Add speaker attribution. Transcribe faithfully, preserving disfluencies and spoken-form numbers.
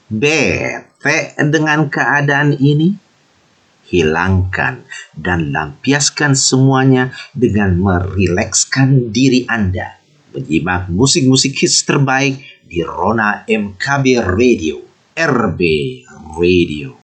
Speaker 1: Bete dengan keadaan ini? Hilangkan dan lampiaskan semuanya dengan merilekskan diri Anda. Menyimak musik-musik hits terbaik di Rona M K B Radio, R B Radio.